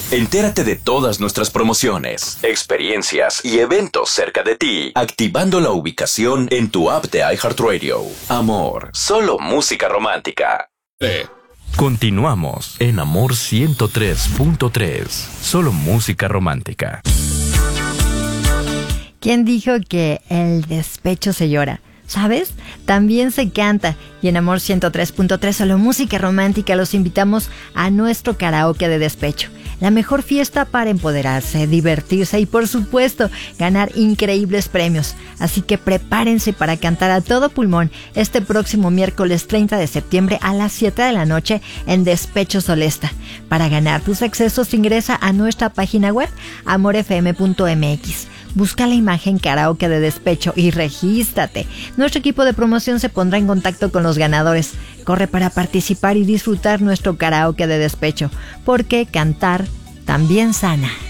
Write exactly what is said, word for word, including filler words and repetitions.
Entérate de todas nuestras promociones, experiencias y eventos cerca de ti, activando la ubicación en tu app de iHeartRadio. Amor, solo música romántica. Eh. Continuamos en Amor ciento tres punto tres. Solo música romántica. ¿Quién dijo que el despecho se llora? ¿Sabes? También se canta. Y en Amor ciento tres punto tres, solo música romántica, los invitamos a nuestro karaoke de despecho. La mejor fiesta para empoderarse, divertirse y, por supuesto, ganar increíbles premios. Así que prepárense para cantar a todo pulmón este próximo miércoles treinta de septiembre a las siete de la noche en Despecho Solesta. Para ganar tus accesos, ingresa a nuestra página web amor f m punto m x. Busca la imagen karaoke de despecho y regístrate. Nuestro equipo de promoción se pondrá en contacto con los ganadores. Corre para participar y disfrutar nuestro karaoke de despecho, porque cantar también sana.